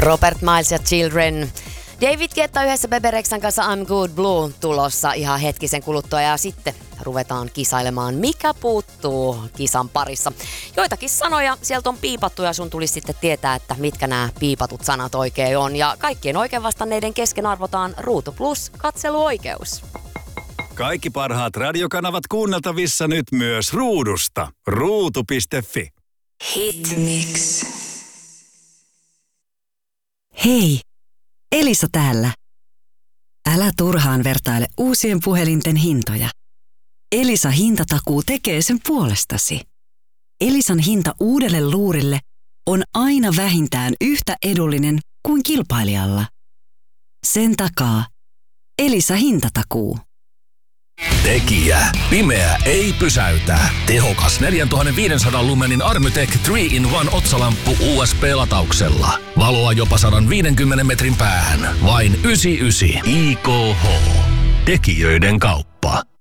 Robert Miles ja Children. David Guetta yhdessä Bebe Rexhan kanssa I'm Good Blue tulossa ihan hetkisen kuluttua ja sitten ruvetaan kisailemaan, mikä puuttuu kisan parissa. Joitakin sanoja sieltä on piipattu ja sun tulisi sitten tietää, että mitkä nämä piipatut sanat oikein on. Ja kaikkien oikein vastanneiden kesken arvotaan Ruutu Plus katseluoikeus. Kaikki parhaat radiokanavat kuunneltavissa nyt myös Ruudusta. Ruutu.fi. Hit Mix. Hei, Elisa täällä. Älä turhaan vertaile uusien puhelinten hintoja. Elisa hintatakuu tekee sen puolestasi. Elisan hinta uudelle luurille on aina vähintään yhtä edullinen kuin kilpailijalla. Sen takaa Elisa hintatakuu. Tekijä. Pimeä ei pysäytä. Tehokas 4500 lumenin Armytech 3-in-1 otsalamppu USB-latauksella. Valoa jopa 150 metrin päähän. Vain 99 IKH. Tekijöiden kauppa.